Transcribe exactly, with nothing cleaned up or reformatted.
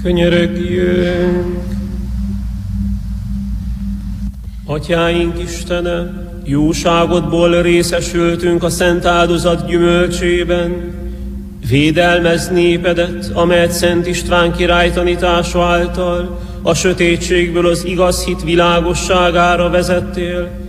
Könyörögjünk! Atyáink Istene, jóságodból részesültünk a szent áldozat gyümölcsében. Védelmezz népedet, amelyet Szent István király tanítása által a sötétségből az igaz hit világosságára vezettél,